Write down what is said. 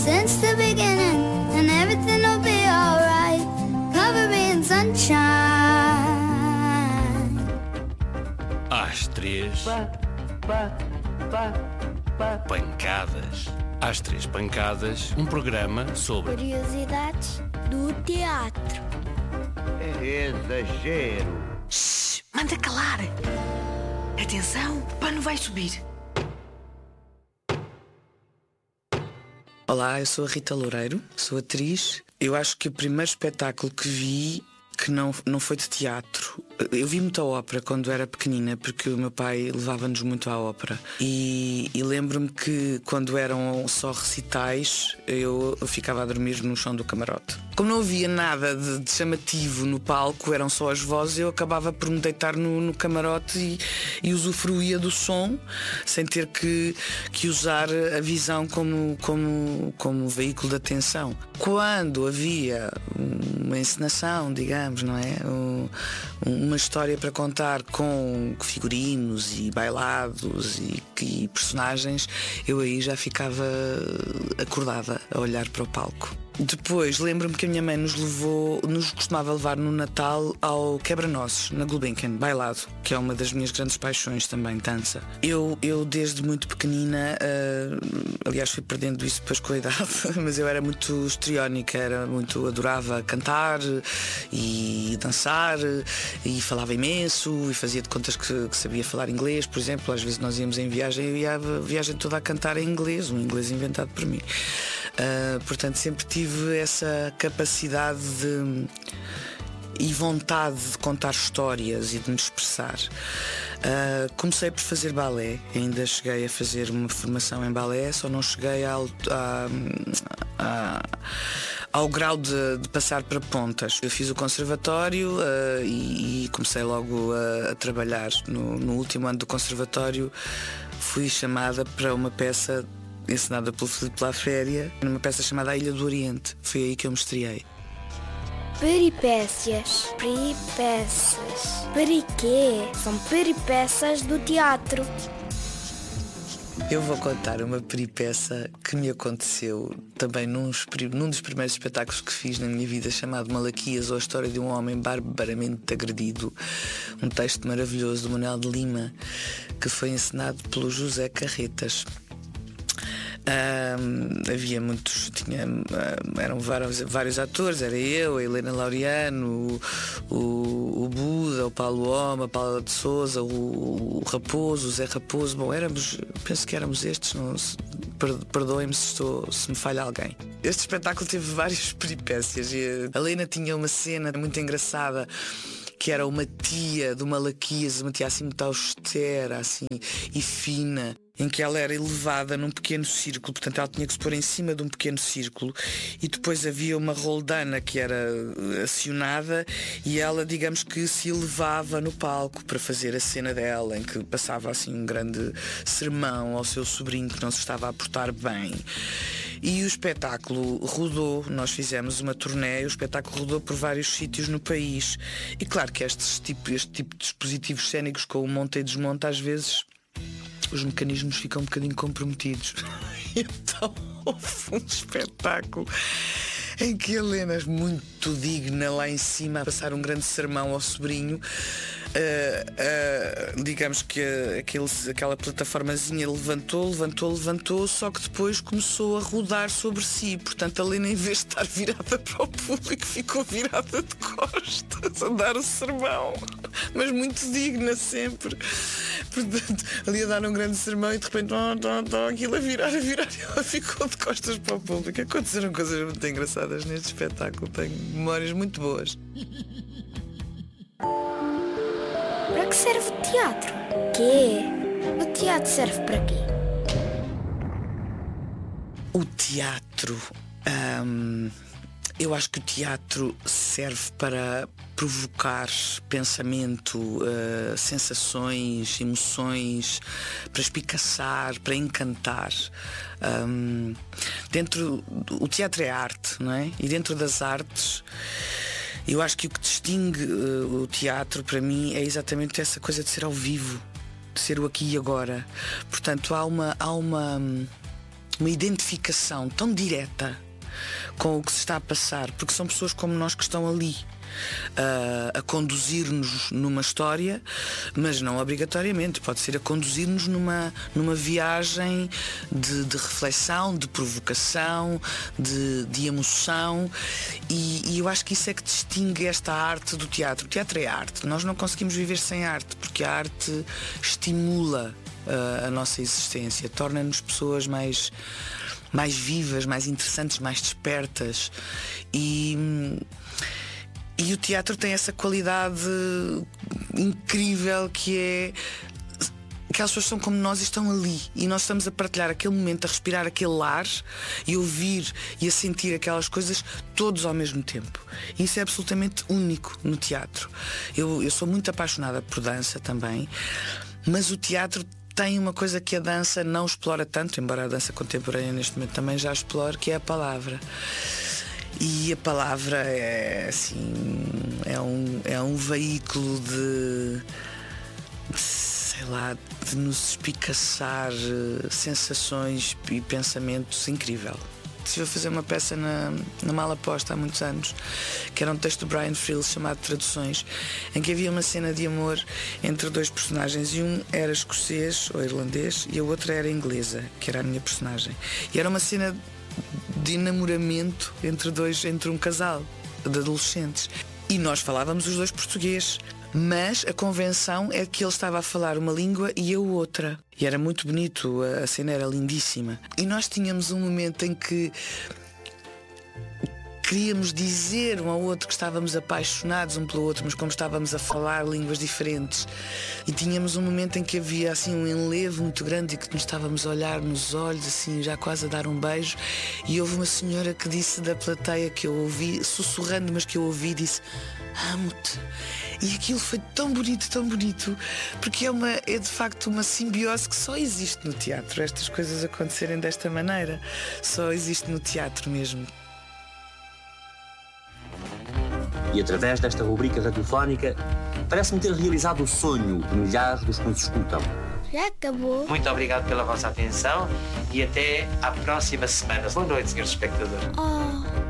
since the beginning, and everything will be alright. Cover me in sunshine. Às 3, pancadas. Às 3 pancadas, um programa sobre Curiosidades do teatro. É exagero. Shhh, manda calar. Atenção, o pano vai subir. Olá, eu sou a Rita Loureiro, sou atriz. Eu acho que o primeiro espetáculo que vi que não foi de teatro. Eu vi muita ópera quando era pequenina, porque o meu pai levava-nos muito à ópera. E lembro-me que quando eram só recitais, eu ficava a dormir no chão do camarote. Como não havia nada de chamativo no palco, eram só as vozes, eu acabava por me deitar no camarote e usufruía do som, sem ter que usar a visão como veículo de atenção. Quando havia uma encenação, digamos, não é? Uma história para contar com figurinos e bailados e personagens, eu aí já ficava acordada a olhar para o palco. Depois, lembro-me que a minha mãe nos costumava levar no Natal ao Quebra-Nozes, na Gulbenkian, bailado, que é uma das minhas grandes paixões também, dança. Eu desde muito pequenina, aliás fui perdendo isso depois com a idade, mas eu era muito histriónica, adorava cantar e dançar e falava imenso e fazia de contas que sabia falar inglês, por exemplo. Às vezes nós íamos em viagem e eu ia a viagem toda a cantar em inglês, um inglês inventado por mim. Portanto, sempre tive essa capacidade e vontade de contar histórias e de me expressar. Comecei por fazer balé, ainda cheguei a fazer uma formação em balé, só não cheguei ao grau de passar para pontas. Eu fiz o conservatório e comecei logo a trabalhar. No último ano do conservatório fui chamada para uma peça encenada pelo Filipe Laféria, numa peça chamada A Ilha do Oriente. Foi aí que eu me estreiei. Peripécias. Periquê? São peripécias do teatro. Eu vou contar uma peripécia que me aconteceu também num dos primeiros espetáculos que fiz na minha vida, chamado Malaquias, ou a história de um homem barbaramente agredido. Um texto maravilhoso do Manuel de Lima, que foi encenado pelo José Carretas. Havia muitos, eram vários atores, era eu, a Helena Laureano, o Buda, o Paulo Oma, a Paula de Souza, o Raposo, o Zé Raposo. Bom, penso que éramos estes, perdoem-me se me falha alguém. Este espetáculo teve várias peripécias e a Helena tinha uma cena muito engraçada, que era uma tia do Malaquias, uma tia assim muito austera assim, e fina, em que ela era elevada num pequeno círculo, portanto ela tinha que se pôr em cima de um pequeno círculo, e depois havia uma roldana que era acionada e ela, digamos que se elevava no palco para fazer a cena dela, em que passava assim um grande sermão ao seu sobrinho que não se estava a portar bem. E o espetáculo rodou, nós fizemos uma turnê, o espetáculo rodou por vários sítios no país. E claro que este tipo de dispositivos cênicos com o monta e desmonta, às vezes os mecanismos ficam um bocadinho comprometidos. Então houve um espetáculo em que a Helena, muito digna lá em cima, a passar um grande sermão ao sobrinho, digamos que aquela plataformazinha levantou, só que depois começou a rodar sobre si. Portanto, a Helena, em vez de estar virada para o público, ficou virada de costas a dar o sermão, mas muito digna sempre. Portanto, ali a dar um grande sermão e de repente aquilo a virar, e ela ficou de costas para o público. Aconteceram coisas muito engraçadas neste espetáculo, tenho memórias muito boas. Para que serve o teatro? Quê? O teatro serve para quê? O teatro, eu acho que o teatro serve para provocar pensamento, sensações, emoções, para espicaçar, para encantar. O teatro é arte, não é? E dentro das artes, eu acho que o que distingue o teatro para mim é exatamente essa coisa de ser ao vivo, de ser o aqui e agora. Portanto, há uma uma identificação tão direta com o que se está a passar, porque são pessoas como nós que estão ali a conduzir-nos numa história, mas não obrigatoriamente, pode ser a conduzir-nos numa viagem de reflexão, de provocação, de emoção, e eu acho que isso é que distingue esta arte do teatro. O teatro é arte, nós não conseguimos viver sem arte, porque a arte estimula a nossa existência, torna-nos pessoas mais vivas, mais interessantes, mais despertas, e o teatro tem essa qualidade incrível que é aquelas pessoas são como nós e estão ali, e nós estamos a partilhar aquele momento, a respirar aquele ar e ouvir e a sentir aquelas coisas todos ao mesmo tempo. E isso é absolutamente único no teatro. Eu sou muito apaixonada por dança também, mas o teatro tem uma coisa que a dança não explora tanto, embora a dança contemporânea neste momento também já explore, que é a palavra. E a palavra é assim, é um veículo sei lá, de nos espicaçar sensações e pensamentos incrível. Estive a fazer uma peça na Mala Posta há muitos anos, que era um texto do Brian Friel chamado Traduções, em que havia uma cena de amor entre dois personagens, e um era escocês ou irlandês e a outra era inglesa, que era a minha personagem. E era uma cena de enamoramento entre um casal de adolescentes. E nós falávamos os dois português, mas a convenção é que ele estava a falar uma língua e eu outra. E era muito bonito, a cena era lindíssima. E nós tínhamos um momento em que queríamos dizer um ao outro que estávamos apaixonados um pelo outro, mas como estávamos a falar línguas diferentes. E tínhamos um momento em que havia assim um enlevo muito grande e que nos estávamos a olhar nos olhos, assim, já quase a dar um beijo. E houve uma senhora que disse da plateia, que eu ouvi, sussurrando, mas que eu ouvi, disse: amo-te. E aquilo foi tão bonito, porque é de facto uma simbiose que só existe no teatro. Estas coisas acontecerem desta maneira, só existe no teatro mesmo. E através desta rubrica radiofónica, parece-me ter realizado o sonho de milhares dos que nos escutam. Já acabou. Muito obrigado pela vossa atenção e até à próxima semana. Boa noite, senhores espectadores. Oh.